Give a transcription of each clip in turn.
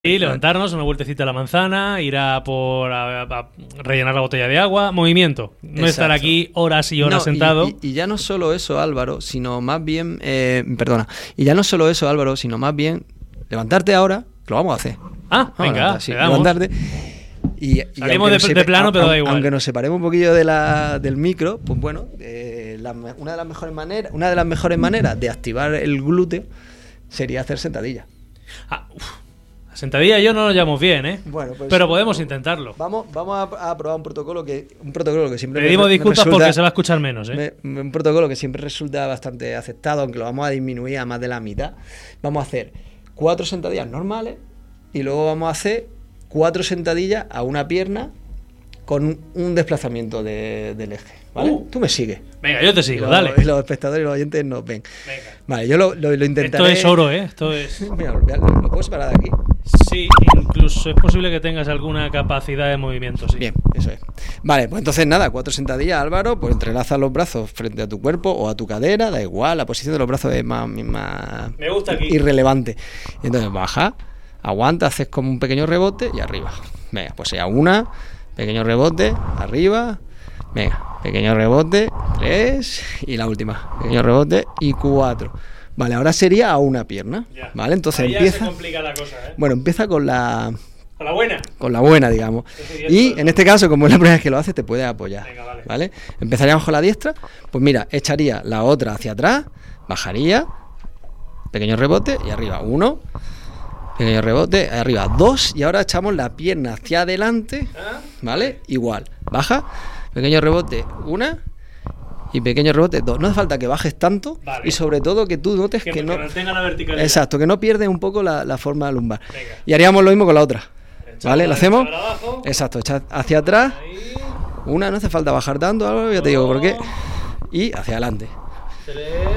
Y levantarnos, una vueltecita a la manzana, ir a rellenar la botella de agua, movimiento. No Exacto. Estar aquí horas y horas sentado. Y ya no solo eso, Álvaro, sino más bien... Y ya no solo eso, Álvaro, sino más bien levantarte ahora, que lo vamos a hacer. Venga, sí, le damos. Levantarte. Salimos de plano, pero da igual. Aunque nos separemos un poquillo del micro, pues bueno, una de las mejores maneras de activar el glúteo sería hacer sentadillas. La sentadilla y yo no nos llevamos bien, ¿eh? Bueno, pues, pero podemos intentarlo. Vamos a probar un protocolo que siempre pedimos disculpas porque se va a escuchar menos, ¿eh? Un protocolo que siempre resulta bastante aceptado, aunque lo vamos a disminuir a más de la mitad. Vamos a hacer 4 sentadillas normales y luego vamos a hacer 4 sentadillas a una pierna con un desplazamiento del eje, ¿vale? Tú me sigues. Venga, yo te sigo, dale. Y los espectadores y los oyentes nos ven. Venga. Vale, yo lo intentaré. Esto es oro, ¿eh? Esto es... Mira, ¿lo puedo separar de aquí? Sí, incluso es posible que tengas alguna capacidad de movimiento, sí. Bien, eso es. Vale, pues entonces nada, 4 sentadillas, Álvaro, pues entrelaza los brazos frente a tu cuerpo o a tu cadera, da igual, la posición de los brazos es más me gusta aquí. Irrelevante. Entonces baja, aguanta, haces como un pequeño rebote y arriba. Venga, pues ya una, pequeño rebote, arriba, venga, pequeño rebote, 3 y la última, pequeño rebote y 4. Vale, ahora sería a una pierna, ya. ¿Vale? Entonces ahí empieza... ya se complica la cosa, ¿eh? Bueno, empieza con la... ¿Con la buena? Con la buena, digamos. Y en este caso, como es la primera vez que lo haces, te puedes apoyar. Venga, vale. Empezaríamos con la diestra. Pues mira, echaría la otra hacia atrás, bajaría, pequeño rebote y arriba 1, pequeño rebote, arriba 2 y ahora echamos la pierna hacia adelante, ¿vale? Igual, baja, pequeño rebote 1 y pequeño rebote 2. No hace falta que bajes tanto, vale. Y sobre todo que tú notes que no... mantenga la verticalidad. Exacto, que no pierdes un poco la forma lumbar. Venga. Y haríamos lo mismo con la otra. ¿Vale? ¿Lo hacemos? Exacto, echa hacia atrás. Ahí. Una, no hace falta bajar tanto, Álvaro, ya te digo por qué. Y hacia adelante. 3.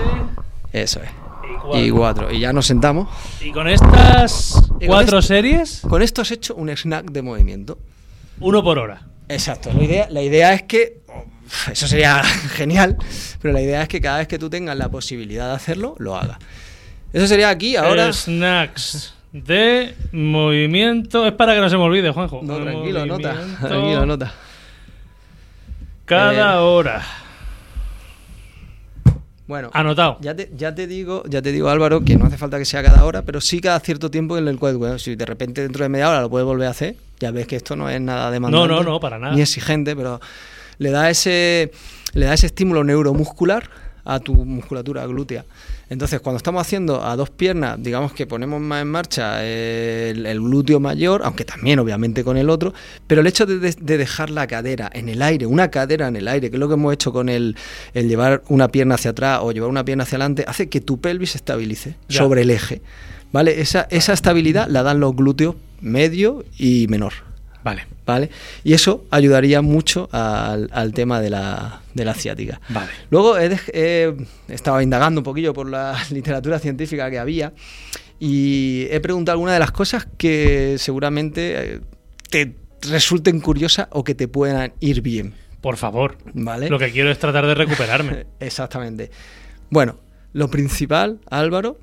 Eso es. Y 4. Y ya nos sentamos. ¿Y con estas 4 series? Con esto has hecho un snack de movimiento. 1 por hora. Exacto. La idea es que... Eso sería genial, pero la idea es que cada vez que tú tengas la posibilidad de hacerlo, lo hagas. Eso sería aquí, ahora... Snacks de movimiento. Es para que no se me olvide, Juanjo. No, tranquilo, anota. Cada hora. Bueno, anotado. Ya te digo, Álvaro, que no hace falta que sea cada hora, pero sí cada cierto tiempo en el cual, bueno, si de repente dentro de media hora lo puedes volver a hacer, ya ves que esto no es nada demandante. No, para nada. Ni exigente, pero le da ese estímulo neuromuscular a tu musculatura glútea. Entonces, cuando estamos haciendo a 2 piernas, digamos que ponemos más en marcha el glúteo mayor, aunque también obviamente con el otro, pero el hecho de dejar la cadera en el aire, una cadera en el aire, que es lo que hemos hecho con el llevar una pierna hacia atrás o llevar una pierna hacia adelante, hace que tu pelvis se estabilice sobre el eje, ¿vale? Esa estabilidad la dan los glúteos medio y menor. Vale. Y eso ayudaría mucho al tema de la ciática. Vale. Luego he estado indagando un poquillo por la literatura científica que había y he preguntado algunas de las cosas que seguramente te resulten curiosas o que te puedan ir bien. Por favor. Vale. Lo que quiero es tratar de recuperarme. Exactamente. Bueno, lo principal, Álvaro,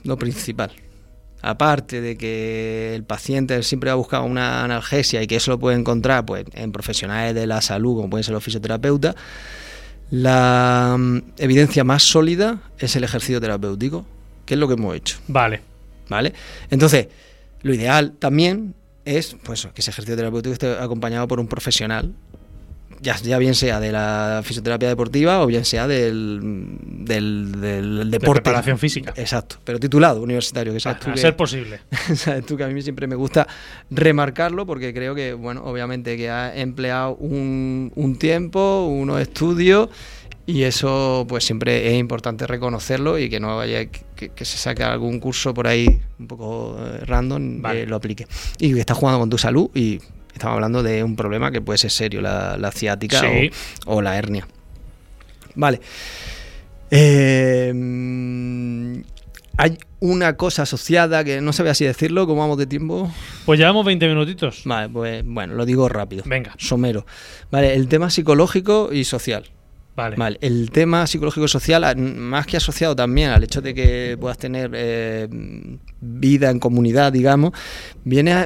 aparte de que el paciente siempre va a buscar una analgesia y que eso lo puede encontrar pues en profesionales de la salud, como pueden ser los fisioterapeutas, la evidencia más sólida es el ejercicio terapéutico, que es lo que hemos hecho. Vale. Entonces, lo ideal también es pues que ese ejercicio terapéutico esté acompañado por un profesional, ya bien sea de la fisioterapia deportiva o bien sea del deporte. De preparación física. Exacto, pero titulado universitario, que sabes tú a ser posible. Sabes tú que a mí siempre me gusta remarcarlo porque creo que, bueno, obviamente que ha empleado un tiempo, unos estudios y eso pues siempre es importante reconocerlo y que no vaya que se saque algún curso por ahí un poco random, lo aplique. Y que estás jugando con tu salud y... Estamos hablando de un problema que puede ser serio, la ciática sí. o la hernia. Vale. Hay una cosa asociada que no sabía si decirlo, ¿cómo vamos de tiempo? Pues llevamos 20 minutitos. Vale, pues bueno, lo digo rápido. Venga. Somero. Vale, el tema psicológico y social. Vale. El tema psicológico-social, más que asociado también al hecho de que puedas tener vida en comunidad, digamos, viene